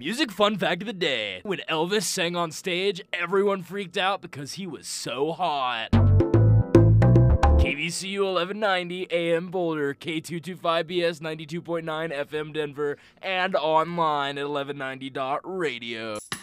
Music fun fact of the day. When Elvis sang on stage, everyone freaked out because he was so hot. KVCU 1190 AM Boulder, K225BS 92.9 FM Denver, and online at 1190.radio.